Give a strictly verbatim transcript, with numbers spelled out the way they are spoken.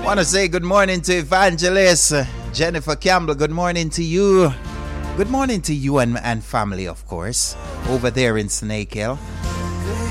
Want to say good morning to Evangelist Jennifer Campbell. Good morning to you. Good morning to you and, and family, of course, over there in Snake Hill.